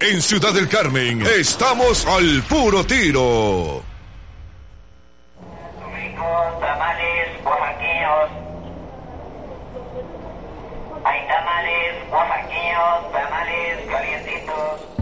En Ciudad del Carmen, estamos al puro tiro. Ricos, tamales, oaxaqueños. Hay tamales, oaxaqueños, tamales calientitos.